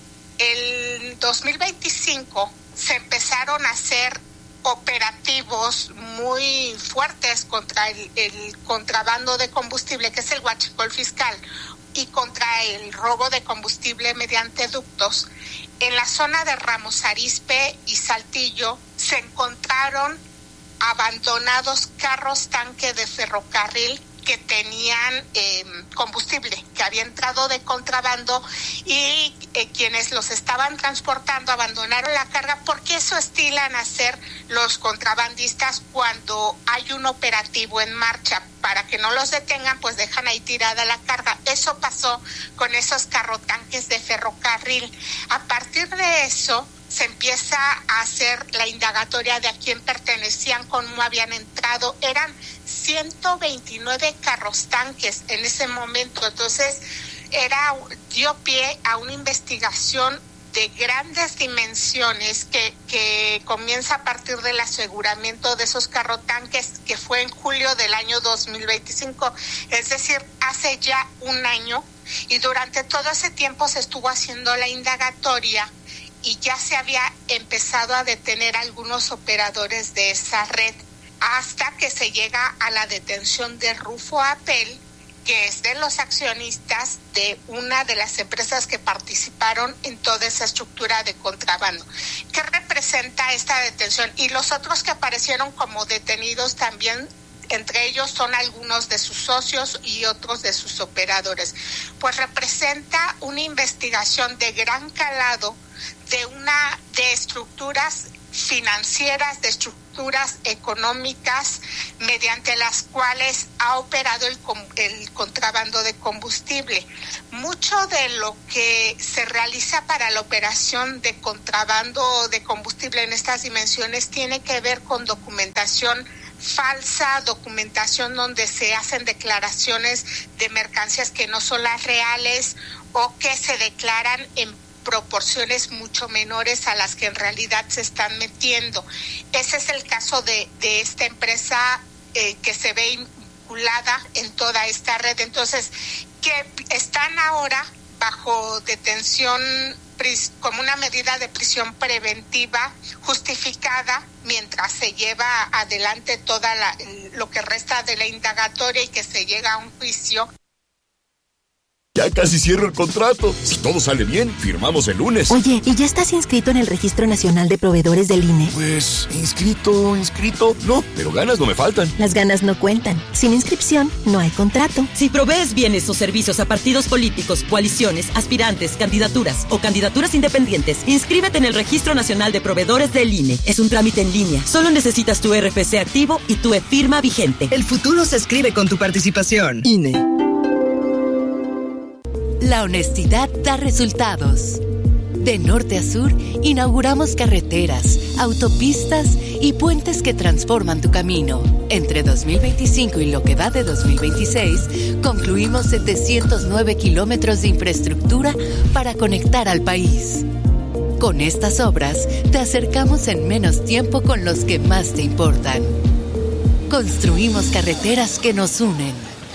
el dos mil veinticinco se empezaron a hacer operativos muy fuertes contra el, el contrabando de combustible, que es el huachicol fiscal, y contra el robo de combustible mediante ductos, en la zona de Ramos Arizpe y Saltillo se encontraron abandonados carros tanque de ferrocarril que tenían eh, combustible que había entrado de contrabando, y eh, quienes los estaban transportando abandonaron la carga, porque eso estilan hacer los contrabandistas cuando hay un operativo en marcha. Para que no los detengan, pues dejan ahí tirada la carga. Eso pasó con esos carrotanques de ferrocarril. A partir de eso se empieza a hacer la indagatoria de a quién pertenecían, cómo habían entrado. Eran ciento veintinueve carros tanques en ese momento. Entonces era dio pie a una investigación de grandes dimensiones que, que comienza a partir del aseguramiento de esos carrotanques, que fue en julio del año dos mil veinticinco, es decir, hace ya un año, y durante todo ese tiempo se estuvo haciendo la indagatoria y ya se había empezado a detener algunos operadores de esa red. hasta que se llega a la detención de Rufo Apel, que es de los accionistas de una de las empresas que participaron en toda esa estructura de contrabando. ¿Qué representa esta detención? Y los otros que aparecieron como detenidos también, entre ellos son algunos de sus socios y otros de sus operadores. Pues representa una investigación de gran calado de una de estructuras financieras, de estructuras económicas mediante las cuales ha operado el, el contrabando de combustible. Mucho de lo que se realiza para la operación de contrabando de combustible en estas dimensiones tiene que ver con documentación falsa, documentación donde se hacen declaraciones de mercancías que no son las reales o que se declaran en proporciones mucho menores a las que en realidad se están metiendo. Ese es el caso de, de esta empresa eh, que se ve vinculada en toda esta red. Entonces, que están ahora bajo detención como una medida de prisión preventiva justificada mientras se lleva adelante toda la, lo que resta de la indagatoria y que se llega a un juicio. Ya casi cierro el contrato. Si todo sale bien, firmamos el lunes. Oye, ¿y ya estás inscrito en el Registro Nacional de Proveedores del I N E? Pues, inscrito, inscrito, no, pero ganas no me faltan. Las ganas no cuentan. Sin inscripción, no hay contrato. Si provees bienes o servicios a partidos políticos, coaliciones, aspirantes, candidaturas o candidaturas independientes, inscríbete en el Registro Nacional de Proveedores del I N E. Es un trámite en línea. Solo necesitas tu R F C activo y tu e-firma vigente. El futuro se escribe con tu participación. I N E. La honestidad da resultados. De norte a sur, inauguramos carreteras, autopistas y puentes que transforman tu camino. Entre dos mil veinticinco y lo que va de dos mil veintiséis, concluimos setecientos nueve kilómetros de infraestructura para conectar al país. Con estas obras, te acercamos en menos tiempo con los que más te importan. Construimos carreteras que nos unen.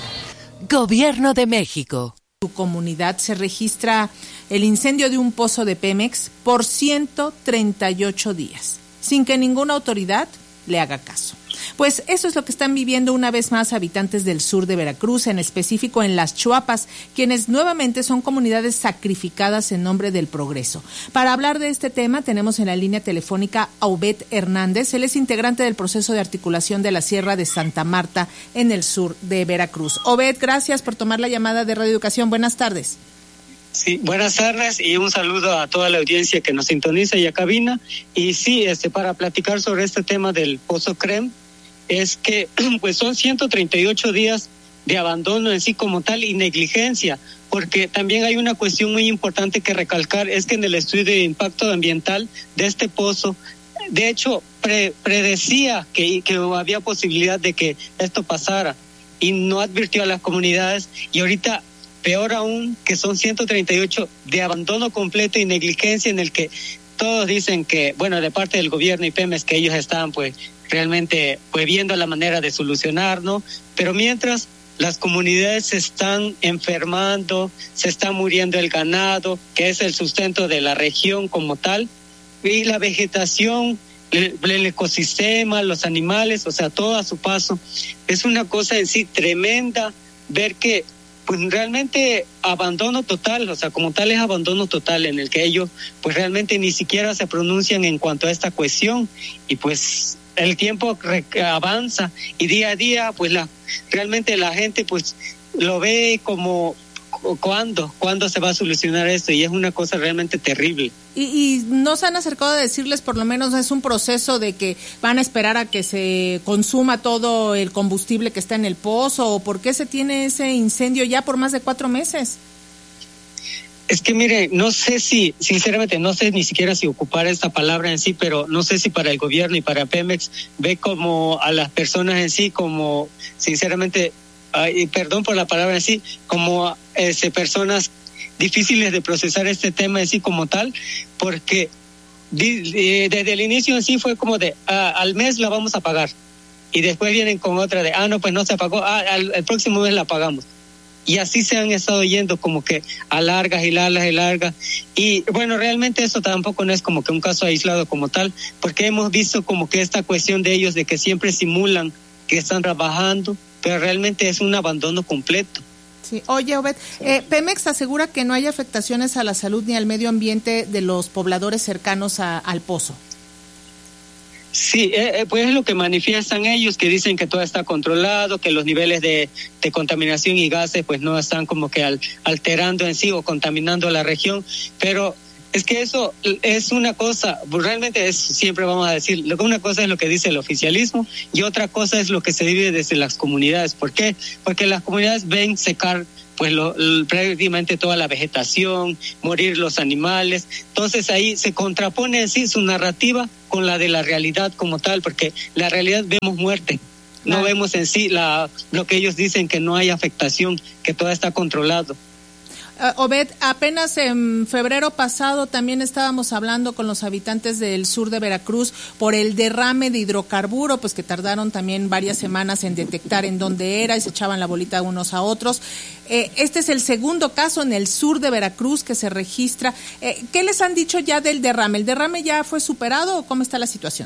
Gobierno de México. Su comunidad se registra el incendio de un pozo de Pemex por ciento treinta y ocho días, sin que ninguna autoridad le haga caso. Pues eso es lo que están viviendo una vez más habitantes del sur de Veracruz, en específico en Las Chuapas, quienes nuevamente son comunidades sacrificadas en nombre del progreso. Para hablar de este tema tenemos en la línea telefónica a Obed Hernández. Él es integrante del proceso de articulación de la Sierra de Santa Marta en el sur de Veracruz. Obed, gracias por tomar la llamada de Radio Educación. Buenas tardes. Sí, buenas tardes y un saludo a toda la audiencia que nos sintoniza y a cabina. Y sí, este para platicar sobre este tema del Pozo Crem, es que pues son ciento treinta y ocho días de abandono en sí como tal y negligencia, porque también hay una cuestión muy importante que recalcar, es que en el estudio de impacto ambiental de este pozo, de hecho, pre, predecía que, que había posibilidad de que esto pasara y no advirtió a las comunidades, y ahorita peor aún, que son ciento treinta y ocho de abandono completo y negligencia, en el que todos dicen que, bueno, de parte del gobierno y Pemex, que ellos estaban pues realmente pues viendo la manera de solucionar, ¿no? Pero mientras las comunidades se están enfermando, se está muriendo el ganado, que es el sustento de la región como tal, y la vegetación, el, el ecosistema, los animales, o sea, todo a su paso. Es una cosa en sí tremenda ver que pues realmente abandono total, o sea, como tal es abandono total, en el que ellos pues realmente ni siquiera se pronuncian en cuanto a esta cuestión, y pues el tiempo avanza y día a día pues la realmente la gente pues lo ve como ¿cuándo? ¿Cuándo se va a solucionar esto? Y es una cosa realmente terrible. Y, y no se han acercado a decirles, por lo menos es un proceso de que van a esperar a que se consuma todo el combustible que está en el pozo, o por qué se tiene ese incendio ya por más de cuatro meses. Es que mire, no sé si, sinceramente, no sé ni siquiera si ocupar esta palabra en sí, pero no sé si para el gobierno y para Pemex ve como a las personas en sí como, sinceramente, y perdón por la palabra en sí, como este, personas difíciles de procesar este tema en sí como tal, porque di, desde el inicio en sí fue como de, ah, al mes la vamos a pagar, y después vienen con otra de, ah, no, pues no se pagó, ah, al, el próximo mes la pagamos. y así se han estado yendo como que a largas y largas y largas. Y bueno, realmente eso tampoco no es como que un caso aislado como tal, porque hemos visto como que esta cuestión de ellos de que siempre simulan que están trabajando, pero realmente es un abandono completo. Sí. Oye, Obed, eh, Pemex asegura que no hay afectaciones a la salud ni al medio ambiente de los pobladores cercanos a, al pozo. Sí, eh, pues es lo que manifiestan ellos, que dicen que todo está controlado, que los niveles de, de contaminación y gases pues no están como que al, alterando en sí o contaminando la región, pero es que eso es una cosa, realmente es, siempre vamos a decir, una cosa es lo que dice el oficialismo y otra cosa es lo que se vive desde las comunidades. ¿Por qué? Porque las comunidades ven secar pues lo, lo, prácticamente toda la vegetación, morir los animales, entonces ahí se contrapone en sí su narrativa con la de la realidad como tal, porque la realidad vemos muerte, no ah. vemos en sí la, lo que ellos dicen que no hay afectación, que todo está controlado. Uh, Obed, apenas en febrero pasado también estábamos hablando con los habitantes del sur de Veracruz por el derrame de hidrocarburo, pues que tardaron también varias semanas en detectar en dónde era y se echaban la bolita unos a otros. Eh, este es el segundo caso en el sur de Veracruz que se registra. Eh, ¿Qué les han dicho ya del derrame? ¿El derrame ya fue superado o cómo está la situación?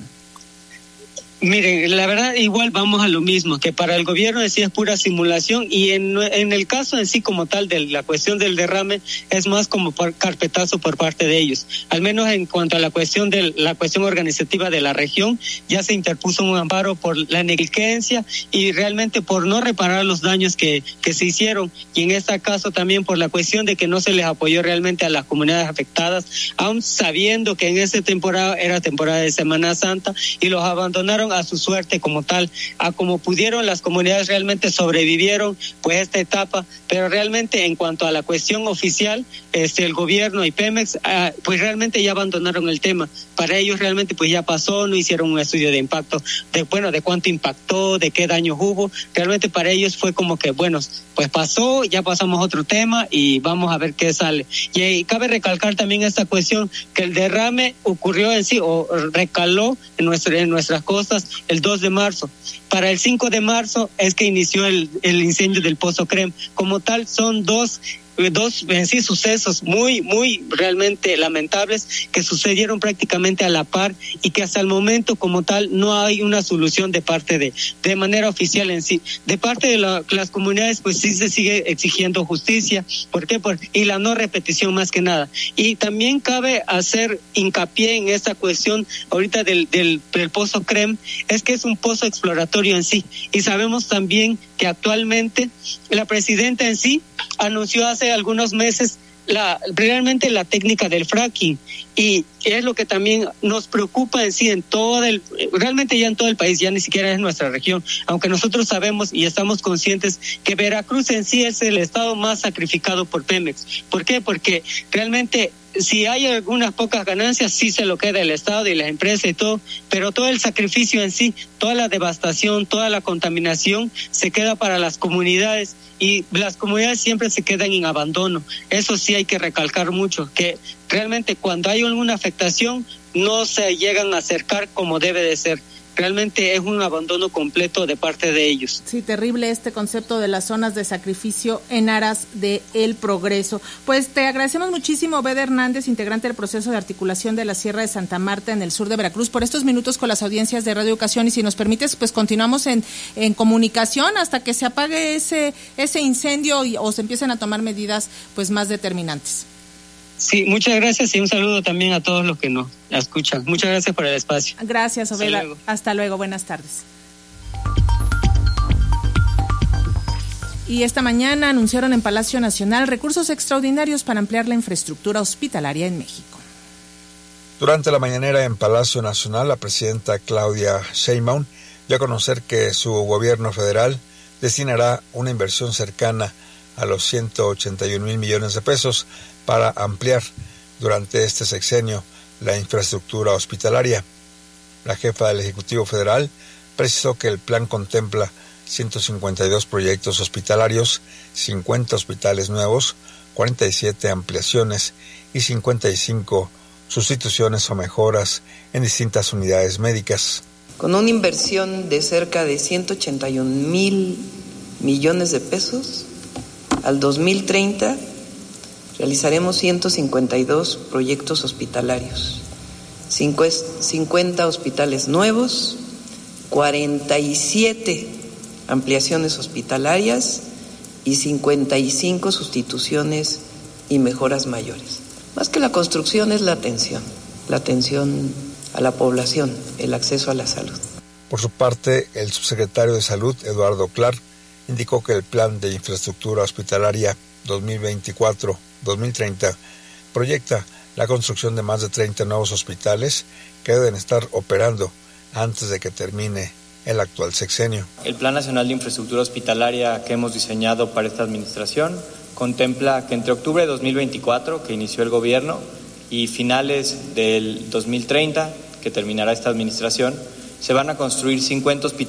Miren, la verdad igual vamos a lo mismo, que para el gobierno en sí es pura simulación y en, en el caso en sí como tal de la cuestión del derrame es más como por carpetazo por parte de ellos. Al menos en cuanto a la cuestión de la cuestión organizativa de la región, ya se interpuso un amparo por la negligencia y realmente por no reparar los daños que, que se hicieron, y en este caso también por la cuestión de que no se les apoyó realmente a las comunidades afectadas, aun sabiendo que en esa temporada era temporada de Semana Santa y los abandonaron a su suerte como tal, a como pudieron. Las comunidades realmente sobrevivieron pues esta etapa, pero realmente en cuanto a la cuestión oficial, este el gobierno y Pemex uh, pues realmente ya abandonaron el tema. Para ellos realmente pues ya pasó, no hicieron un estudio de impacto, de bueno, de cuánto impactó, de qué daños hubo. Realmente para ellos fue como que bueno, pues pasó, ya pasamos a otro tema y vamos a ver qué sale. Y, y cabe recalcar también esta cuestión que el derrame ocurrió en sí o recaló en, nuestro, en nuestras costas el dos de marzo. Para el cinco de marzo es que inició el, el incendio del Pozo Crem. Como tal, son dos dos en sí sucesos muy, muy realmente lamentables que sucedieron prácticamente a la par y que hasta el momento como tal no hay una solución de parte de, de manera oficial en sí. De parte de la, las comunidades pues sí se sigue exigiendo justicia. ¿Por qué? Por, y la no repetición más que nada. Y también cabe hacer hincapié en esta cuestión ahorita del, del, del Pozo Crem, es que es un pozo exploratorio en sí. Y sabemos también que actualmente la presidenta en sí anunció hace algunos meses la realmente la técnica del fracking, y es lo que también nos preocupa en sí en todo el, realmente ya en todo el país, ya ni siquiera es nuestra región, aunque nosotros sabemos y estamos conscientes que Veracruz en sí es el estado más sacrificado por Pemex. ¿Por qué? Porque realmente si hay algunas pocas ganancias, sí se lo queda el Estado y la empresa y todo, pero todo el sacrificio en sí, toda la devastación, toda la contaminación se queda para las comunidades, y las comunidades siempre se quedan en abandono. Eso sí hay que recalcar mucho, que realmente cuando hay alguna afectación no se llegan a acercar como debe de ser. Realmente es un abandono completo de parte de ellos. Sí, terrible este concepto de las zonas de sacrificio en aras de el progreso. Pues te agradecemos muchísimo, Obed Hernández, integrante del proceso de articulación de la Sierra de Santa Marta en el sur de Veracruz, por estos minutos con las audiencias de Radio Educación, y si nos permites, pues continuamos en, en comunicación hasta que se apague ese, ese incendio y, o se empiecen a tomar medidas pues más determinantes. Sí, muchas gracias y un saludo también a todos los que nos escuchan. Muchas gracias por el espacio. Gracias, Obed. Hasta luego. Hasta luego. Buenas tardes. Y esta mañana anunciaron en Palacio Nacional recursos extraordinarios para ampliar la infraestructura hospitalaria en México. Durante la mañanera en Palacio Nacional, la presidenta Claudia Sheinbaum dio a conocer que su gobierno federal destinará una inversión cercana a los ciento ochenta y un mil millones de pesos para ampliar durante este sexenio la infraestructura hospitalaria. La jefa del Ejecutivo Federal precisó que el plan contempla ciento cincuenta y dos proyectos hospitalarios, cincuenta hospitales nuevos, cuarenta y siete ampliaciones y cincuenta y cinco sustituciones o mejoras en distintas unidades médicas. Con una inversión de cerca de ciento ochenta y un mil millones de pesos, al dos mil treinta realizaremos ciento cincuenta y dos proyectos hospitalarios, cincuenta hospitales nuevos, cuarenta y siete ampliaciones hospitalarias y cincuenta y cinco sustituciones y mejoras mayores. Más que la construcción es la atención, la atención a la población, el acceso a la salud. Por su parte, el subsecretario de Salud, Eduardo Clark, indicó que el Plan de Infraestructura Hospitalaria dos mil veinticuatro a dos mil treinta proyecta la construcción de más de treinta nuevos hospitales que deben estar operando antes de que termine el actual sexenio. El Plan Nacional de Infraestructura Hospitalaria que hemos diseñado para esta administración contempla que entre octubre de dos mil veinticuatro, que inició el gobierno, y finales del dos mil treinta, que terminará esta administración, se van a construir cincuenta hospitales